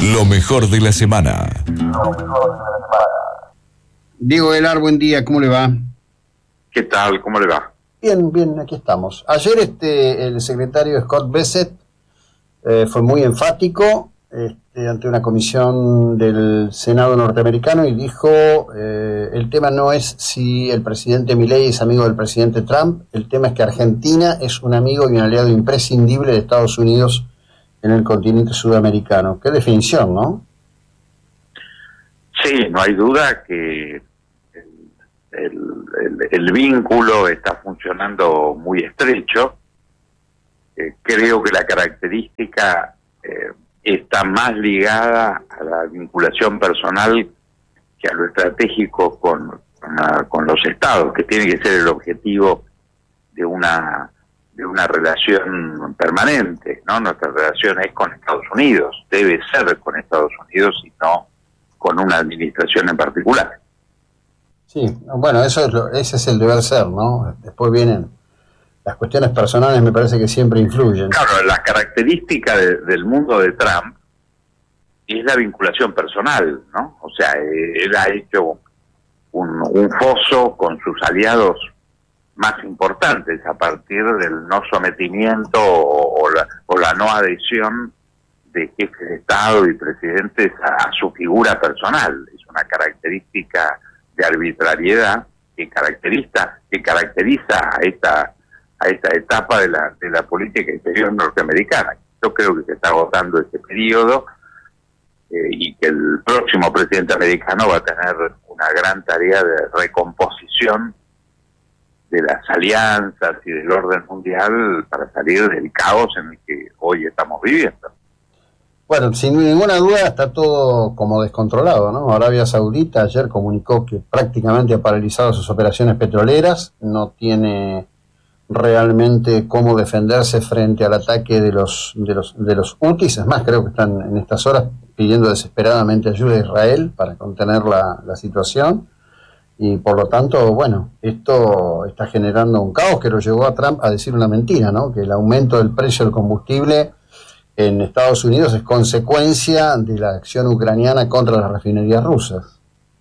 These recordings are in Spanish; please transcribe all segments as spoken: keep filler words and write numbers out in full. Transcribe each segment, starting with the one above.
Lo mejor de la semana. Diego Velar, buen día, ¿cómo le va? ¿Qué tal? ¿Cómo le va? Bien, bien, aquí estamos. Ayer este el secretario Scott Bessent eh, fue muy enfático este, ante una comisión del Senado norteamericano y dijo eh, el tema no es si el presidente Milei es amigo del presidente Trump, el tema es que Argentina es un amigo y un aliado imprescindible de Estados Unidos en el continente sudamericano. Qué definición, ¿no? Sí, no hay duda que el, el, el, el vínculo está funcionando muy estrecho. Eh, creo que la característica eh, está más ligada a la vinculación personal que a lo estratégico con, con, la, con los estados, que tiene que ser el objetivo de una de una relación permanente, ¿no? Nuestra relación es con Estados Unidos, debe ser con Estados Unidos y no con una administración en particular. Sí, bueno, eso es lo, ese es el deber ser, ¿no? Después vienen las cuestiones personales, me parece que siempre influyen. Claro, la característica de, del mundo de Trump es la vinculación personal, ¿no? O sea, él ha hecho un, un foso con sus aliados más importantes a partir del no sometimiento o, o, la, o la no adhesión de jefes de Estado y presidentes a, a su figura personal. Es una característica de arbitrariedad que caracteriza que caracteriza a esta a esta etapa de la de la política exterior norteamericana. Yo creo que se está agotando ese periodo eh, y que el próximo presidente americano va a tener una gran tarea de recomposición de las alianzas y del orden mundial para salir del caos en el que hoy estamos viviendo. Bueno, sin ninguna duda está todo como descontrolado, ¿no? Arabia Saudita ayer comunicó que prácticamente ha paralizado sus operaciones petroleras, no tiene realmente cómo defenderse frente al ataque de los de los de los hutis. Es más, creo que están en estas horas pidiendo desesperadamente ayuda a Israel para contener la, la situación. Y por lo tanto, bueno, esto está generando un caos que lo llevó a Trump a decir una mentira, ¿no? Que el aumento del precio del combustible en Estados Unidos es consecuencia de la acción ucraniana contra las refinerías rusas.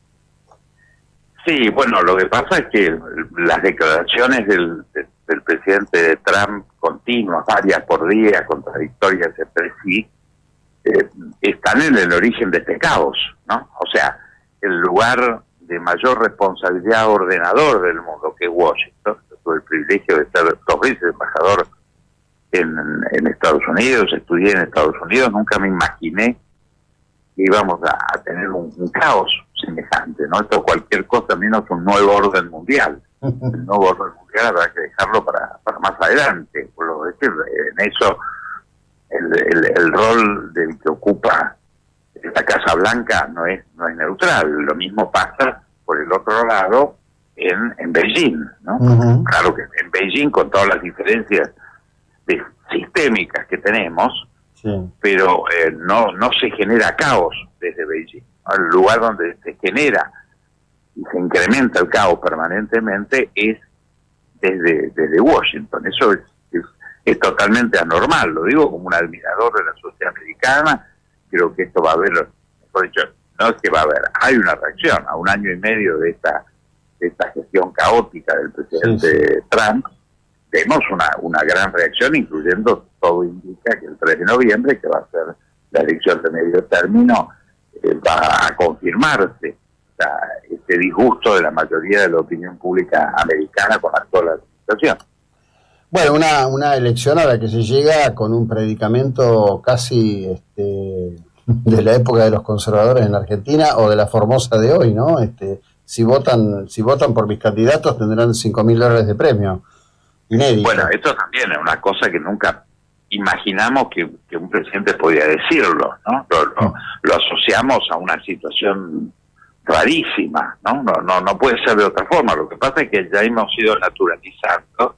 Sí, bueno, lo que pasa es que las declaraciones del, del presidente Trump, continuas, varias por día, contradictorias entre sí, eh, están en el origen de este caos, ¿no? O sea, el lugar de mayor responsabilidad ordenador del mundo, que es Washington. Yo tuve el privilegio de ser dos veces embajador en, en Estados Unidos, estudié en Estados Unidos, nunca me imaginé que íbamos a, a tener un, un caos semejante, ¿no? Esto cualquier cosa menos un nuevo orden mundial. El nuevo orden mundial habrá que dejarlo para, para más adelante. Por lo decir, en eso el, el, el rol del que ocupa la Casa Blanca no es no es neutral. Lo mismo pasa por el otro lado en, en Beijing, ¿no? Uh-huh. Claro que en Beijing, con todas las diferencias de, sistémicas que tenemos, sí. pero eh, no no se genera caos desde Beijing. El lugar donde se genera y se incrementa el caos permanentemente es desde desde Washington. Eso es, es, es totalmente anormal. Lo digo como un admirador de la sociedad americana. Creo que esto va a haber, mejor dicho, no es que va a haber, hay una reacción a un año y medio de esta de esta gestión caótica del presidente sí, sí. Trump. Vemos una una gran reacción, incluyendo, todo indica que el tres de noviembre, que va a ser la elección de medio término, eh, va a confirmarse o sea, este disgusto de la mayoría de la opinión pública americana con la actual administración. Bueno, una, una elección a la que se llega con un predicamento casi este, de la época de los conservadores en la Argentina o de la Formosa de hoy, ¿no? Este, si votan si votan por mis candidatos tendrán cinco mil dólares de premio. Inédito. Bueno, esto también es una cosa que nunca imaginamos que, que un presidente podía decirlo, ¿no? Lo, lo, lo asociamos a una situación rarísima, ¿no? No, no, no puede ser de otra forma. Lo que pasa es que ya hemos ido naturalizando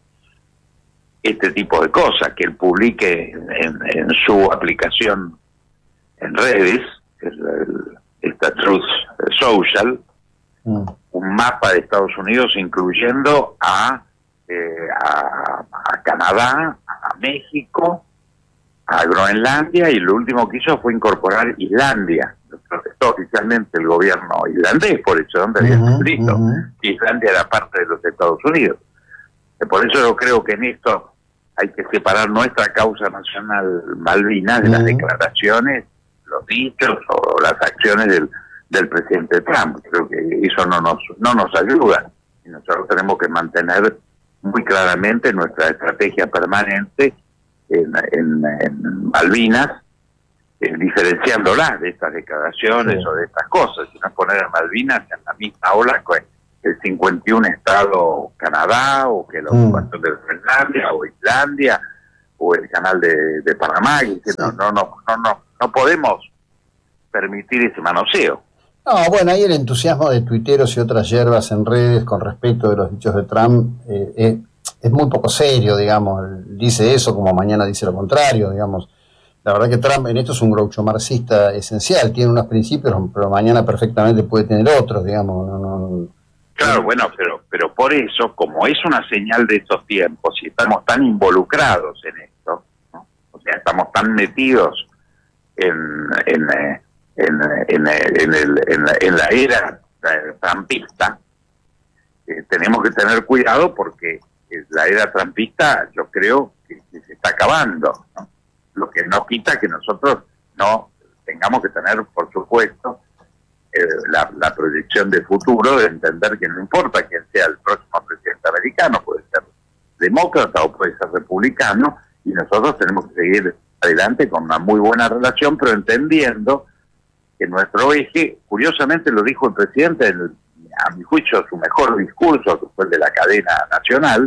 este tipo de cosas, que él publique en, en, en su aplicación en redes, que es el, esta Truth Social, mm. un mapa de Estados Unidos incluyendo a, eh, a, a Canadá, a México, a Groenlandia, y lo último que hizo fue incorporar Islandia. Protestó oficialmente el gobierno islandés por eso, donde había Uh-huh, escrito uh-huh. que Islandia era parte de los Estados Unidos. Por eso yo creo que en esto hay que separar nuestra causa nacional Malvinas de Uh-huh. las declaraciones, los dichos o las acciones del, del presidente Trump. Creo que eso no nos, no nos ayuda. Y nosotros tenemos que mantener muy claramente nuestra estrategia permanente en, en, en Malvinas, eh, diferenciándolas de estas declaraciones sí. o de estas cosas, y no poner a Malvinas en la misma ola que el cincuenta y uno estado Canadá, o que la Mm. ocupación de Groenlandia, o Islandia, o el canal de, de Panamá. Y que Sí. no, no, no, no, no, no podemos permitir ese manoseo. No, bueno, ahí el entusiasmo de tuiteros y otras hierbas en redes con respecto de los dichos de Trump eh, eh, es muy poco serio, digamos. Dice eso como mañana dice lo contrario, digamos. La verdad que Trump en esto es un groucho marxista esencial, tiene unos principios, pero mañana perfectamente puede tener otros, digamos. No, no, Claro, bueno, pero pero por eso, como es una señal de estos tiempos y estamos tan involucrados en esto, ¿no? O sea, estamos tan metidos en en eh, en, en, en, el, en, la, en la era eh, trumpista, eh, tenemos que tener cuidado porque la era trumpista yo creo que, que se está acabando, ¿no? Lo que no quita que nosotros no tengamos que tener, por supuesto, eh, la, la proyección de futuro, de entender que no importa quién sea el próximo presidente americano, puede ser demócrata o puede ser republicano, y nosotros tenemos que seguir adelante con una muy buena relación, pero entendiendo que nuestro eje, curiosamente lo dijo el presidente, en el, a mi juicio su mejor discurso, que fue el de la cadena nacional,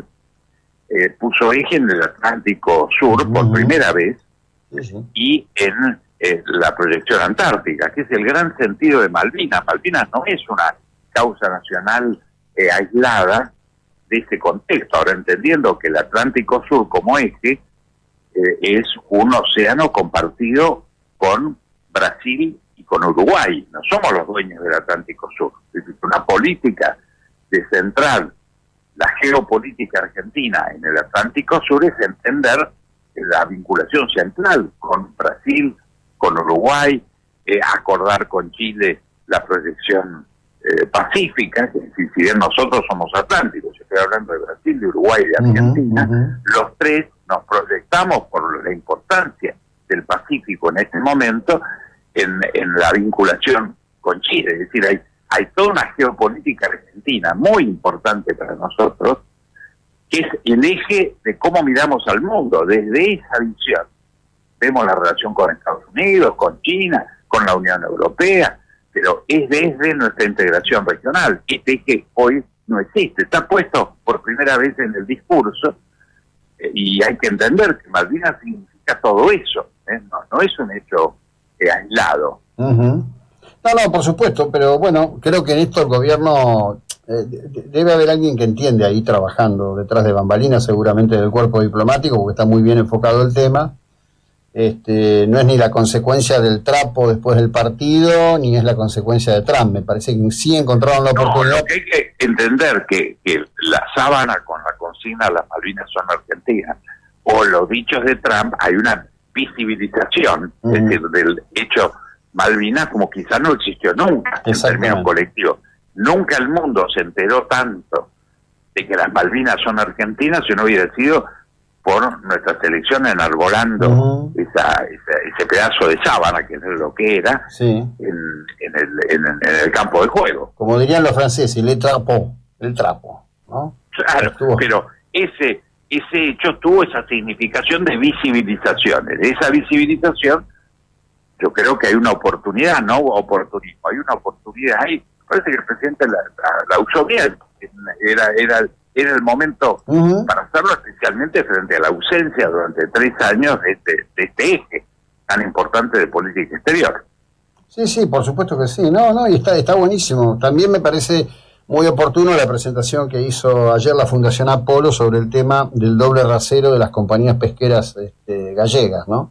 eh, puso eje en el Atlántico Sur uh-huh. por primera vez, sí, sí. y en eh, la proyección antártica, que es el gran sentido de Malvinas. Malvinas no es una causa nacional eh, aislada de ese contexto, ahora entendiendo que el Atlántico Sur como eje eh, es un océano compartido con Brasil y con Uruguay. No somos los dueños del Atlántico Sur. Es una política de central la geopolítica argentina en el Atlántico Sur es entender la vinculación central con Brasil, con Uruguay, eh, acordar con Chile la proyección eh, pacífica, que si, si bien nosotros somos atlánticos, yo estoy hablando de Brasil, de Uruguay y de Argentina, uh-huh, uh-huh. los tres nos proyectamos por la importancia del Pacífico en este momento en, en la vinculación con Chile, es decir, hay Hay toda una geopolítica argentina muy importante para nosotros, que es el eje de cómo miramos al mundo. Desde esa visión vemos la relación con Estados Unidos, con China, con la Unión Europea, pero es desde nuestra integración regional. Este eje hoy no existe, está puesto por primera vez en el discurso, eh, y hay que entender que Malvinas significa todo eso, ¿eh? no, no es un hecho eh, aislado. Uh-huh. No, no, por supuesto, pero bueno, creo que en esto el gobierno, eh, debe haber alguien que entiende ahí trabajando detrás de bambalinas, seguramente del cuerpo diplomático, porque está muy bien enfocado el tema. Este, no es ni la consecuencia del trapo después del partido, ni es la consecuencia de Trump. Me parece que sí encontraron la oportunidad. No, lo que hay que entender que, que la sábana con la consigna las Malvinas son argentinas, o los dichos de Trump, hay una visibilización, uh-huh. es decir, del hecho Malvinas como quizá no existió nunca en términos colectivos. Nunca el mundo se enteró tanto de que las Malvinas son argentinas si no hubiera sido por nuestra selección enarbolando uh-huh. esa, esa, ese pedazo de sábana, que es lo que era, sí. en, en, el, en, en el campo de juego. Como dirían los franceses, le trapo, el trapo, ¿no? Claro, Estuvo. pero ese, ese hecho tuvo esa significación de visibilización. De esa visibilización yo creo que hay una oportunidad, no oportunismo, hay una oportunidad ahí. Parece que el presidente la, la, la usó bien, era era era el momento uh-huh. para hacerlo, especialmente frente a la ausencia durante tres años de este, de este eje tan importante de política exterior. Sí, sí, por supuesto que sí, no, no, y está, está buenísimo. También me parece muy oportuno la presentación que hizo ayer la Fundación Apolo sobre el tema del doble rasero de las compañías pesqueras este, gallegas, ¿no?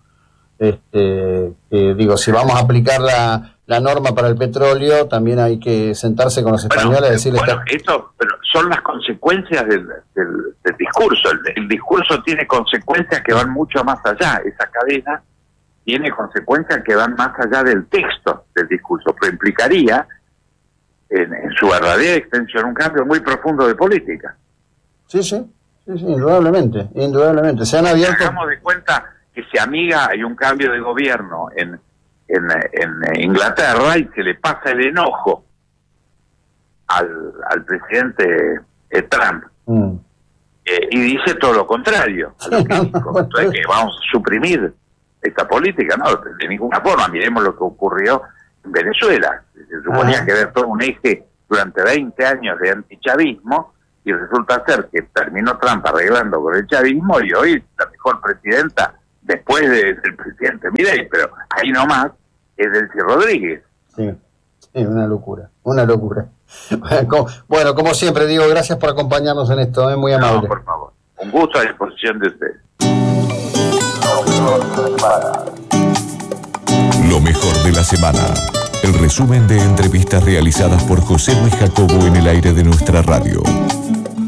Este, eh, digo, si vamos a aplicar la, la norma para el petróleo, también hay que sentarse con los españoles bueno, a decirles bueno, que... esto, pero son las consecuencias del, del, del discurso. El, el discurso tiene consecuencias que van mucho más allá. Esa cadena tiene consecuencias que van más allá del texto del discurso, pero implicaría en, en su verdadera extensión un cambio muy profundo de política. Sí, sí, sí, sí, indudablemente, indudablemente. Se han abierto... Hagamos de cuenta que se amiga, hay un cambio de gobierno en, en, en Inglaterra y se le pasa el enojo al, al presidente eh, Trump. Mm. Eh, y dice todo lo contrario a lo que dijo. Entonces, que vamos a suprimir esta política, no, de ninguna forma. Miremos lo que ocurrió en Venezuela. Se suponía Ajá. que había todo un eje durante veinte años de antichavismo y resulta ser que terminó Trump arreglando con el chavismo y hoy la mejor presidenta después de, del presidente Milei, pero ahí nomás es Delcy Rodríguez. Sí, sí, una locura, una locura. Bueno, como siempre digo, gracias por acompañarnos en esto, es muy amable. No, por favor, un gusto a disposición de ustedes. Lo mejor de la semana. El resumen de entrevistas realizadas por José Luis Jacobo en el aire de nuestra radio.